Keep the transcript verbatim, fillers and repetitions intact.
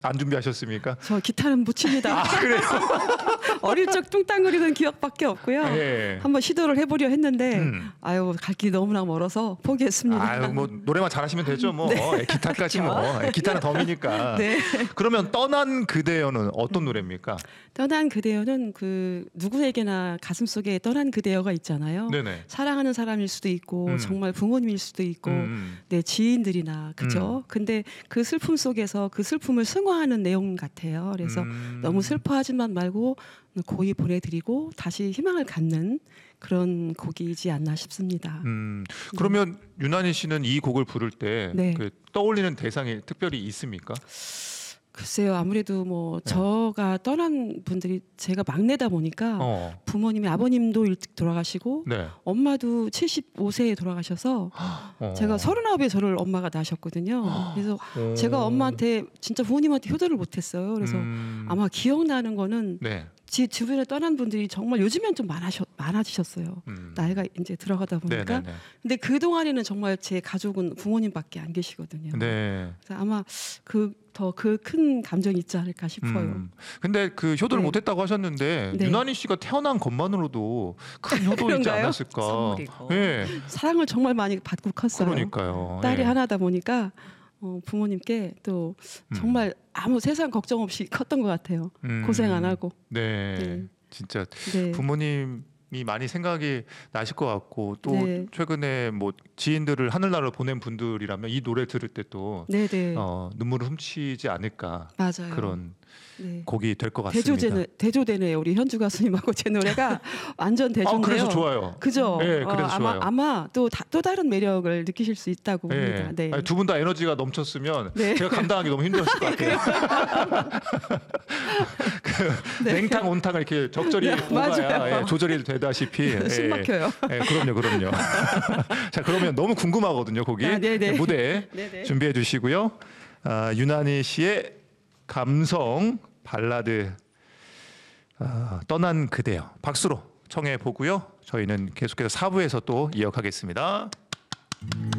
안 준비하셨습니까? 저 기타는 못 칩니다. 아, 그래요? 어릴 적 뚱땅거리던 기억밖에 없고요. 예. 한번 시도를 해보려 했는데 음. 아유 갈 길이 너무나 멀어서 포기했습니다. 아유, 뭐 노래만 잘하시면 되죠, 뭐. 네. 예, 기타까지 그렇죠. 뭐. 예, 기타는 덤이니까. 네. 그러면 떠난 그대여는 어떤 노래입니까? 떠난 그대여는 그 누구에게나 가슴속에 떠난 그대여가 있잖아요. 네네. 사랑하는 사람일 수도 있고 음. 정말 부모님일 수도 있고 음. 내 지인들이나 그죠. 음. 근데 그 슬픔 속에서 그 슬픔을 승화하는 내용 같아요. 그래서 음. 너무 슬퍼하지만 말고 고이 보내드리고 다시 희망을 갖는 그런 곡이지 않나 싶습니다. 음, 그러면 네. 유난히 씨는 이 곡을 부를 때 네. 그 떠올리는 대상이 특별히 있습니까? 글쎄요, 아무래도 뭐 네. 저가 떠난 분들이 제가 막내다 보니까 어. 부모님이 아버님도 일찍 돌아가시고 네. 엄마도 칠십오 세에 돌아가셔서 어. 제가 서른아홉에 저를 엄마가 낳으셨거든요. 그래서 오. 제가 엄마한테 진짜 부모님한테 효도를 못했어요. 그래서 음. 아마 기억나는 거는 네. 제 주변에 떠난 분들이 정말 요즘엔 좀 많아셔, 많아지셨어요. 음. 나이가 이제 들어가다 보니까. 네네네. 근데 그 동안에는 정말 제 가족은 부모님밖에 안 계시거든요. 네. 그래서 아마 그 더 그 큰 감정이 있지 않을까 싶어요. 음. 근데 그 효도를 네. 못했다고 하셨는데 네. 유난히 씨가 태어난 것만으로도 큰 효도이지 그런가요? 않았을까? 선물이고. 네. 사랑을 정말 많이 받고 컸어요. 그러니까요. 딸이 예. 하나다 보니까 어, 부모님께 또 음. 정말 아무 세상 걱정 없이 컸던 것 같아요. 음. 고생 안 하고. 네. 네. 진짜 네. 부모님이 많이 생각이 나실 것 같고 또 네. 최근에 뭐 지인들을 하늘나라로 보낸 분들이라면 이 노래 들을 때 또 네네. 어, 눈물을 훔치지 않을까 맞아요. 그런 네. 곡이 될 것 같습니다. 대조되네, 대조되네요. 우리 현주 가수님하고 제 노래가 완전 아, 대조인데요. 그래서 좋아요. 그죠? 네, 그래서 어, 아마 좋아요. 아마 또 또 다른 매력을 느끼실 수 있다고 봅니다. 네. 두 분 다 에너지가 넘쳤으면 네. 제가 감당하기 너무 힘들었을 것 같아요. 그 네. 냉탕 온탕을 이렇게 적절히 네, 먹어야 맞아요. 예, 조절이 되다시피 숨 예, 막혀요. 예, 그럼요, 그럼요. 자, 그러면 너무 궁금하거든요, 곡이. 아, 네네. 무대 네네. 준비해 주시고요. 아, 유난히 씨의 감성 발라드 아, 떠난 그대여 박수로 청해 보고요. 저희는 계속해서 사 부에서 또 이어가겠습니다.